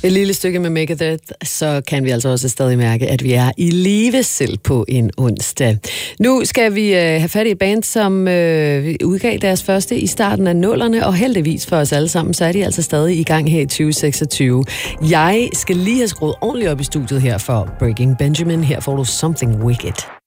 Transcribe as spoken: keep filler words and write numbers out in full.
et lille stykke med Megadeth, så kan vi altså også stadig mærke, at vi er i live selv på en onsdag. Nu skal vi øh, have fat i et band, som øh, udgav deres første i starten af nullerne, og heldigvis for os alle sammen, så er de altså stadig i gang her i tyve seksogtyve. Jeg skal lige have skruet ordentligt op i studiet her for Breaking Benjamin. Her får du Something Wicked.